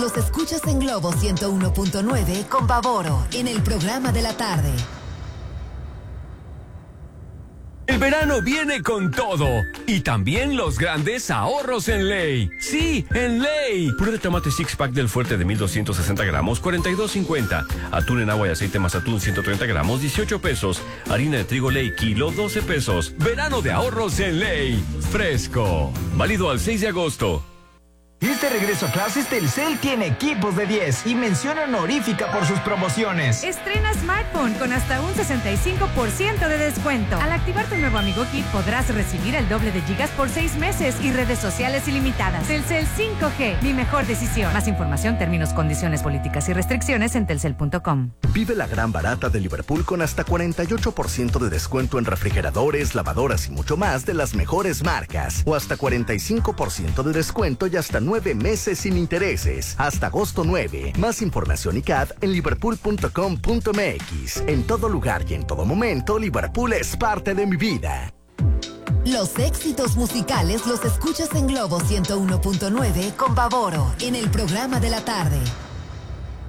Los escuchas en Globo 101.9 con Pavoro en el programa de la tarde. El verano viene con todo y también los grandes ahorros en Ley. Sí, en Ley. Puré de tomate six pack del Fuerte de 1260 gramos, 42.50. Atún en agua y aceite más atún 130 gramos, 18 pesos. Harina de trigo Ley kilo, 12 pesos. Verano de ahorros en Ley. Fresco. Válido al 6 de agosto. Este regreso a clases, Telcel tiene equipos de 10 y mención honorífica por sus promociones. Estrena smartphone con hasta un 65% de descuento. Al activar tu nuevo Amigo Kit podrás recibir el doble de gigas por 6 meses y redes sociales ilimitadas. Telcel 5G, mi mejor decisión. Más información, términos, condiciones, políticas y restricciones en telcel.com. Vive la gran barata de Liverpool con hasta 48% de descuento en refrigeradores, lavadoras y mucho más de las mejores marcas. O hasta 45% de descuento y hasta 9 meses sin intereses. Hasta agosto 9. Más información y CAD en liverpool.com.mx. En todo lugar y en todo momento, Liverpool es parte de mi vida. Los éxitos musicales los escuchas en Globo 101.9 con Pavoro en el programa de la tarde.